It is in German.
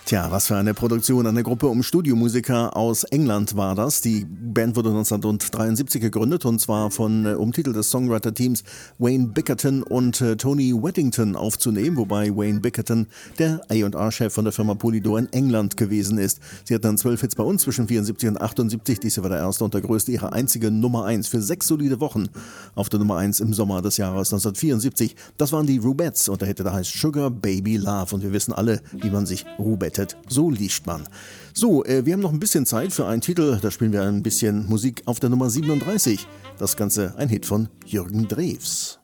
Tja, was für eine Produktion. Eine Gruppe um Studiomusiker aus England war das. Die Band wurde 1973 gegründet und zwar um Titel des Songwriter-Teams Wayne Bickerton und Tony Weddington aufzunehmen, wobei Wayne Bickerton der A&R-Chef von der Firma Polydor in England gewesen ist. Sie hatten dann 12 Hits bei uns zwischen 74 und 78. Diese war der erste und der größte, ihre einzige Nummer 1 für 6 solide Wochen auf der Nummer 1 im Sommer des Jahres 1974. Das waren die Rubettes und der Hit, der heißt Sugar Baby Love und wir wissen alle, wie man sich rubettet. So liest man. So, wir haben noch ein bisschen Zeit für einen Titel. Da spielen wir ein bisschen Musik auf der Nummer 37. Das Ganze ein Hit von Jürgen Drews.